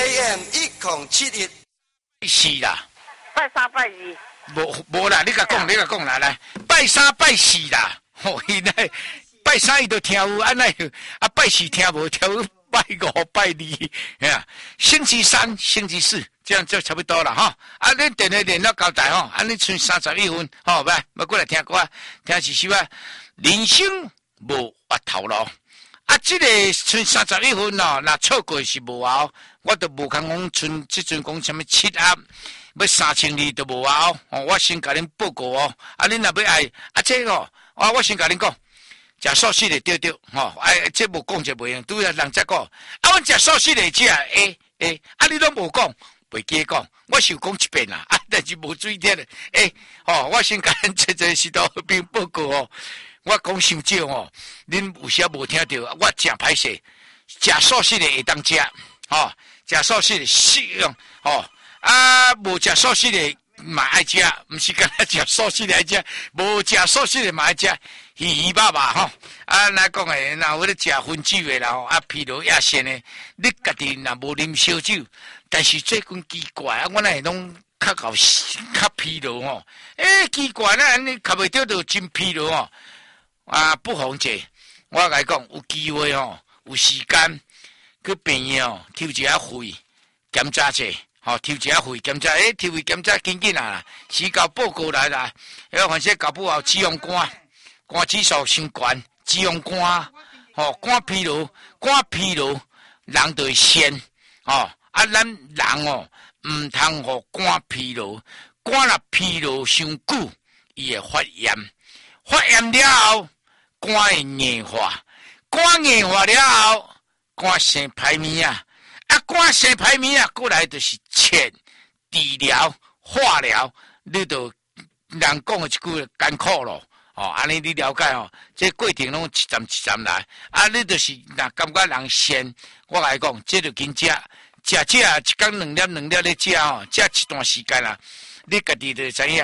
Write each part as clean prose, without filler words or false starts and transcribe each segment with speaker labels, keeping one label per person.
Speaker 1: AM 1071，
Speaker 2: 是啦，
Speaker 3: 拜三拜二，
Speaker 2: 无啦，你甲讲啦，来拜三拜四啦，吼，伊来拜三伊都听有，安尼啊拜四听无，听有拜五拜二，呀，星期三、星期四这样就差不多了哈。啊，恁电话连到交代吼，啊，恁剩31分，吼，来，要过来听歌，听一首啊，人生无白头路。啊，这个剩31分哦，若错过是无效，我都无空讲剩即阵讲什么7压，要3000字都无效。哦，我先甲恁报告哦。啊，恁若要爱，啊，这个哦，啊，我先甲恁讲，食素食的对，吼，哎，这无讲就袂用，拄要人才讲。啊，阮食素食的食，啊，你拢无讲，袂记讲，我是有讲一遍啦，啊，但是无注意听咧，吼，我先甲恁这是到边报告哦。我讲伤少哦，恁有时无听到，我真歹势。食素食的会当食，吼，食素食的适用，吼，啊，无食素食的嘛爱食，毋是干那食素食的爱食，无食素食的嘛爱食，鱼肉吼，啊，来讲诶，若有咧食薰酒的啦，啊，疲劳野线的，你家己若无啉烧酒，但是最近奇怪啊，我那拢较疲劳吼，奇怪啦，你卡袂着就真疲劳吼。啊，不妨者，我甲你讲，有机会吼，有时间去病院哦，抽一下血检查者，吼，抽一下血检查，抽血检查紧紧啦，时交报告来啦，反正搞不好脂肪肝指数升悬，脂肪肝，吼，肝疲劳，人就会先，吼，啊，咱人哦，毋通互肝疲劳，肝若疲劳伤久，伊会发炎了后。肝会硬化，肝硬化了后，肝生歹物啊！啊，肝生歹物啊，过来就是切、治疗、化疗，你就人讲的一句艰苦咯。哦，安尼你了解哦？这过程拢一站来，啊，你就是若感觉人先，我来讲，这就紧食一工两粒咧食哦，食一段时间啦，你家己就知影。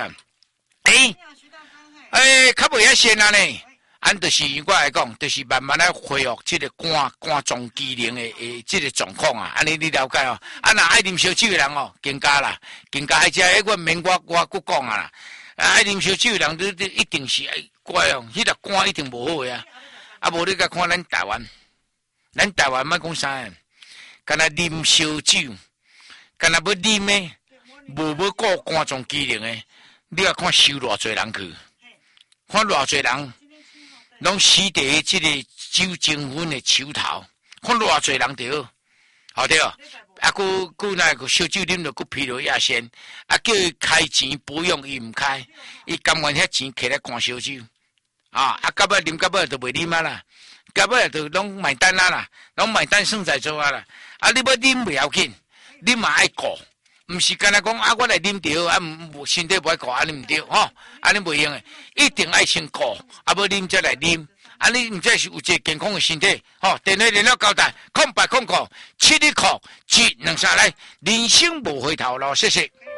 Speaker 2: 较袂遐先啊呢？俺就是我来讲，就是慢慢来恢复这个肝脏机能的这个状况啊。安尼你了解哦？啊，若爱啉烧酒的人哦，更加爱食。我免我佫讲啊啦。爱啉烧酒的人，你一定是乖哦，迄个肝一定无好呀。啊，无你甲看咱台湾莫讲啥，干那啉烧酒，干那要啉的，无顾肝脏机能的，你要看收偌济人去，看偌济人。拢死伫即个酒精粉的手头，看偌济人着好对哦。啊，佮那个烧酒啉着佮疲劳野先，啊叫伊开钱不用伊毋开，伊甘愿遐钱摕来灌烧酒，啊到尾啉到尾就袂啉啊啦，到尾就拢买单啦，拢买单算在做啊啦。啊，你要啉袂要紧，你嘛爱顾，毋是干那讲啊，我来啉着啊，身体不爱顾，安尼毋对吼，安尼袂用诶，一定爱先顾，啊要啉才来啉。啊，你毋则是有一个健康的身体，吼！电话联络交代，08007123来，人生无回头路，谢谢。